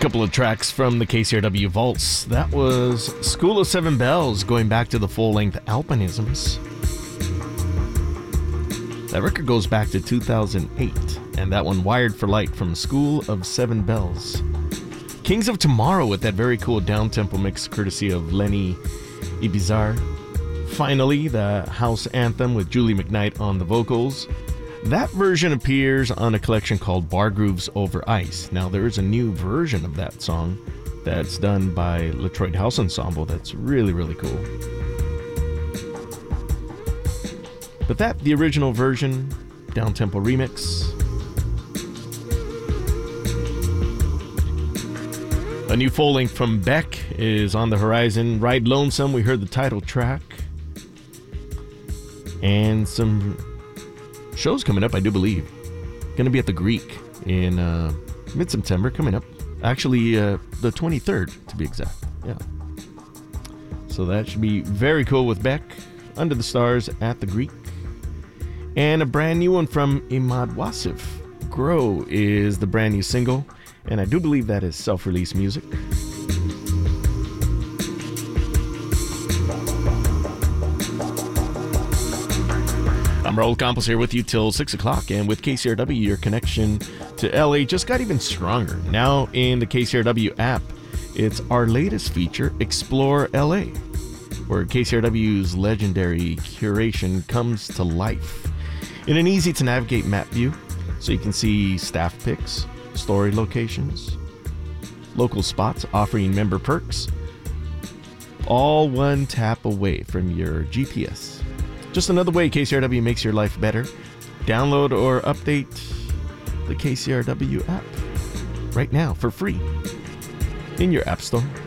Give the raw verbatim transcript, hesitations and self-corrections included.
couple of tracks from the K C R W Vaults. That was School of Seven Bells, going back to the full-length Alpinisms. That record goes back to two thousand eight, and that one Wired for Light from School of Seven Bells. Kings of Tomorrow with that very cool down-tempo mix courtesy of Lenny Ibizar. Finally, the house anthem with Julie McKnight on the vocals. That version appears on a collection called Bar Grooves Over Ice. Now, there is a new version of that song that's done by Latroit House Ensemble that's really, really cool. But that, the original version, down-tempo remix. A new full-length from Beck is on the horizon. Ride Lonesome, we heard the title track. And some shows coming up, I do believe. Going to be at the Greek in uh, mid-September, coming up. Actually, uh, the twenty-third, to be exact. Yeah. So that should be very cool with Beck. Under the Stars at the Greek. And a brand new one from Imad Wasif. Grow is the brand new single. And I do believe that is self-release music. I'm Raul Campos here with you till six o'clock, and with K C R W, your connection to L A just got even stronger. Now in the K C R W app, it's our latest feature, Explore L A, where K C R W's legendary curation comes to life in an easy-to-navigate map view, so you can see staff pics, story locations, local spots offering member perks, all one tap away from your G P S. Just another way K C R W makes your life better. Download or update the K C R W app right now for free in your app store.